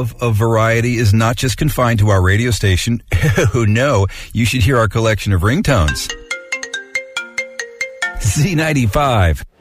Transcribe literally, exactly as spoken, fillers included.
love of variety is not just confined to our radio station. Oh no, you should hear our collection of ringtones. Z ninety-five.